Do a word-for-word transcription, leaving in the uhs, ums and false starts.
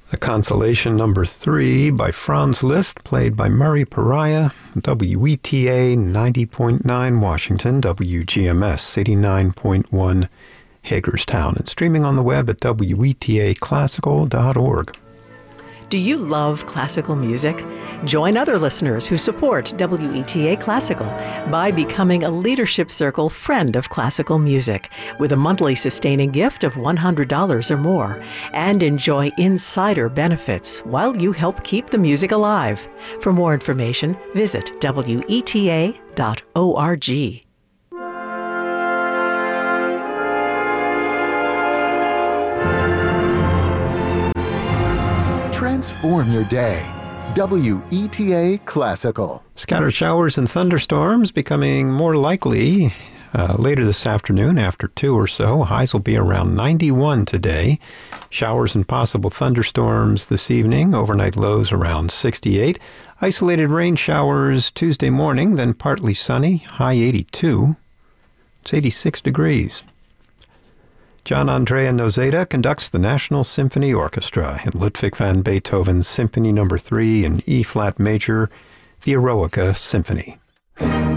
The Consolation number three by Franz Liszt, played by Murray Pariah, W E T A ninety point nine Washington, W G M S eighty-nine point one Hagerstown, and streaming on the web at W E T A classical dot org. Do you love classical music? Join other listeners who support W E T A Classical by becoming a Leadership Circle Friend of Classical Music with a monthly sustaining gift of one hundred dollars or more, and enjoy insider benefits while you help keep the music alive. For more information, visit W E T A dot org. Transform your day. W E T A Classical. Scattered showers and thunderstorms becoming more likely uh, later this afternoon after two or so. Highs will be around ninety-one today. Showers and possible thunderstorms this evening. Overnight lows around sixty-eight. Isolated rain showers Tuesday morning, then partly sunny. High eighty-two. It's eighty-six degrees. John Andrea Nozeda conducts the National Symphony Orchestra in Ludwig van Beethoven's Symphony number three in E-flat major, the Eroica Symphony.